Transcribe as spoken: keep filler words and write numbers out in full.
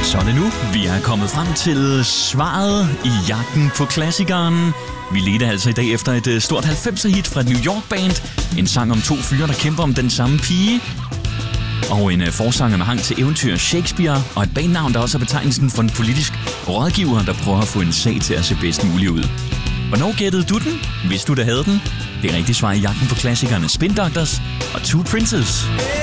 Så er det nu. Vi er kommet frem til svaret i jagten på klassikeren. Vi ledte altså i dag efter et stort halvfemser-hit fra et New York-band. En sang om to fyre, der kæmper om den samme pige. Og en forsanger med hang til eventyr Shakespeare. Og et bandnavn, der også er betegnelsen for en politisk rådgiver, der prøver at få en sag til at se bedst muligt ud. Hvornår gættede du den? Hvis du da havde den? Det er rigtigt svar i jagten på klassikerne Spin Doctors og Two Princes.